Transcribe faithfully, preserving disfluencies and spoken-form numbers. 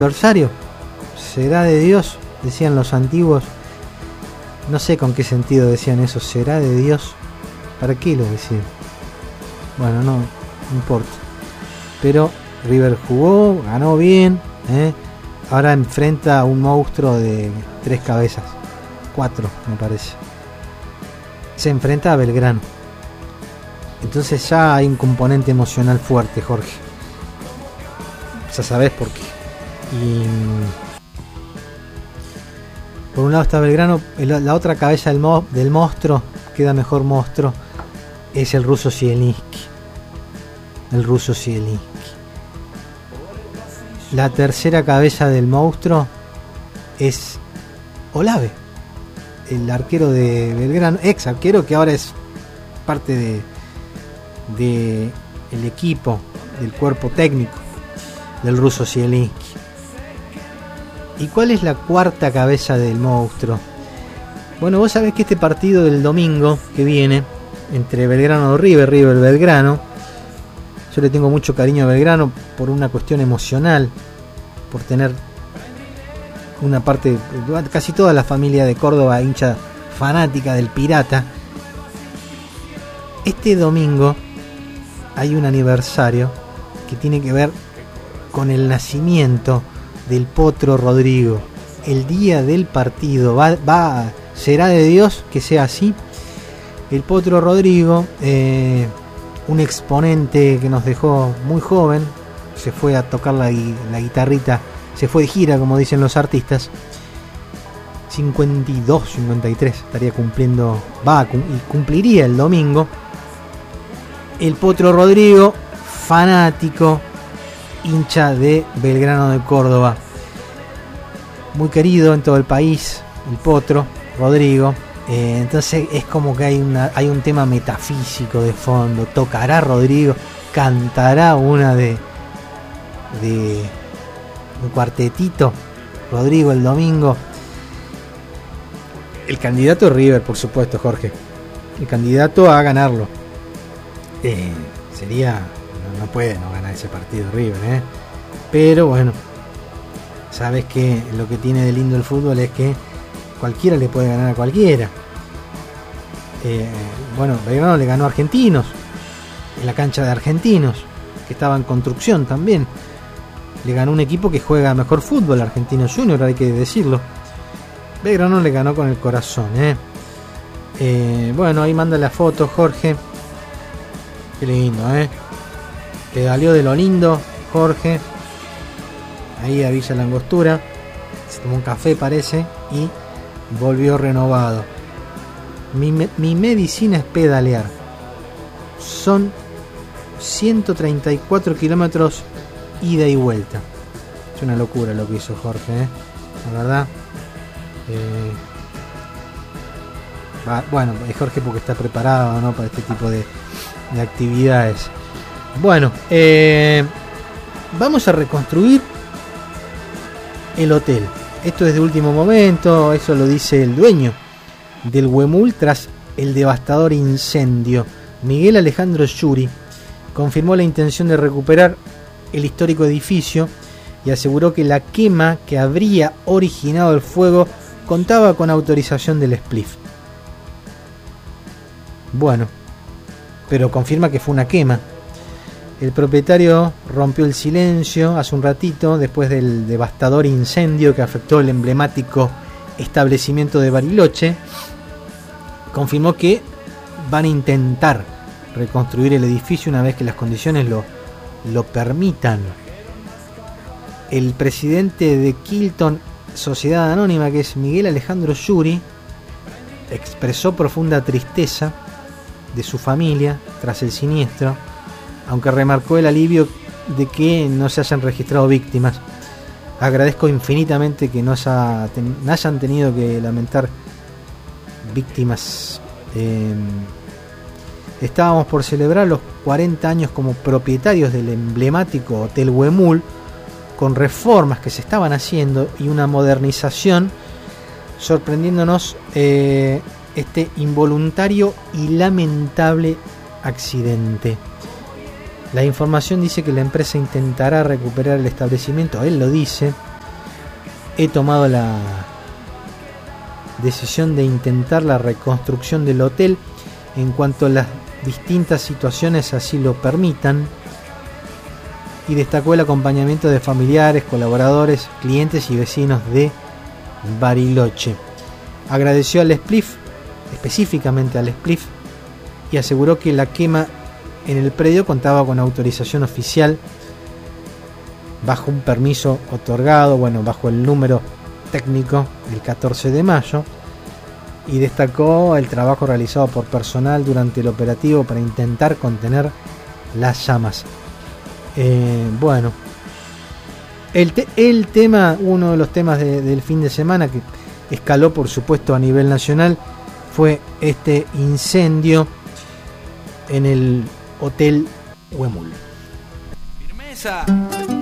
aniversario será de Dios, decían los antiguos. No sé con qué sentido decían eso, será de Dios. ¿Para qué lo decían? Bueno, no, no importa. Pero River jugó, ganó bien, ¿eh? Ahora enfrenta a un monstruo de tres cabezas, cuatro me parece. Se enfrenta a Belgrano. Entonces ya hay un componente emocional fuerte, Jorge. Ya sabés por qué. Y por un lado está Belgrano, la otra cabeza del, mo- del monstruo, queda mejor monstruo, es el ruso Zielinski. El ruso Zielinski. La tercera cabeza del monstruo es Olave, el arquero de Belgrano, ex arquero que ahora es parte de, de el equipo, del cuerpo técnico del ruso Zielinski. ¿Y cuál es la cuarta cabeza del monstruo? Bueno, vos sabés que este partido del domingo que viene entre Belgrano y River, River Belgrano, yo le tengo mucho cariño a Belgrano por una cuestión emocional, por tener una parte, casi toda la familia de Córdoba hincha fanática del Pirata. Este domingo hay un aniversario que tiene que ver con el nacimiento del Potro Rodrigo. El día del partido va, va será de Dios que sea así. El Potro Rodrigo, eh, un exponente que nos dejó muy joven, se fue a tocar la, la guitarrita, se fue de gira, como dicen los artistas. cincuenta y dos, cincuenta y tres estaría cumpliendo, va y cumpliría el domingo. El Potro Rodrigo, fanático, hincha de Belgrano de Córdoba, muy querido en todo el país, el Potro Rodrigo. Eh, entonces es como que hay una hay un tema metafísico de fondo. Tocará Rodrigo, cantará una de de un cuartetito Rodrigo el domingo. El candidato es River, por supuesto, Jorge. El candidato a ganarlo. Eh, sería no, no puede no ganar ese partido River, ¿eh? Pero bueno, sabes que lo que tiene de lindo el fútbol es que cualquiera le puede ganar a cualquiera. Eh, bueno, Belgrano le ganó a Argentinos en la cancha de Argentinos, que estaba en construcción también. Le ganó un equipo que juega mejor fútbol, Argentinos Junior, hay que decirlo. Belgrano le ganó con el corazón, ¿eh? Eh, bueno, ahí manda la foto Jorge. Qué lindo, ¿eh? Pedaleó de lo lindo Jorge. Ahí a Villa La Angostura. Se tomó un café, parece, y volvió renovado. Mi, mi medicina es pedalear. Son ciento treinta y cuatro kilómetros ida y vuelta. Es una locura lo que hizo Jorge, ¿eh? La verdad. Eh, va, bueno, es Jorge porque está preparado, ¿no?, para este tipo de, de actividades. Bueno, eh, vamos a reconstruir el hotel. Esto es de último momento, eso lo dice el dueño del Huemul tras el devastador incendio. Miguel Alejandro Yuri confirmó la intención de recuperar el histórico edificio y aseguró que la quema que habría originado el fuego contaba con autorización del S P L I F. Bueno, pero confirma que fue una quema. El propietario rompió el silencio hace un ratito después del devastador incendio que afectó el emblemático establecimiento de Bariloche. Confirmó que van a intentar reconstruir el edificio una vez que las condiciones lo, lo permitan. El presidente de Kilton Sociedad Anónima, que es Miguel Alejandro Yuri, expresó profunda tristeza de su familia tras el siniestro, aunque remarcó el alivio de que no se hayan registrado víctimas. Agradezco infinitamente que no, haya, ten, no hayan tenido que lamentar víctimas. Eh, estábamos por celebrar los cuarenta años como propietarios del emblemático Hotel Huemul, con reformas que se estaban haciendo y una modernización, sorprendiéndonos eh, este involuntario y lamentable accidente. La información dice que la empresa intentará recuperar el establecimiento, él lo dice, he tomado la decisión de intentar la reconstrucción del hotel en cuanto las distintas situaciones así lo permitan, y destacó el acompañamiento de familiares, colaboradores, clientes y vecinos de Bariloche. Agradeció al Spliff, específicamente al Spliff, y aseguró que la quema en el predio contaba con autorización oficial bajo un permiso otorgado, bueno, bajo el número técnico del catorce de mayo, y destacó el trabajo realizado por personal durante el operativo para intentar contener las llamas. Eh, bueno, el, te- el tema, uno de los temas de, del fin de semana que escaló por supuesto a nivel nacional, fue este incendio en el Hotel Huemul. Firmeza.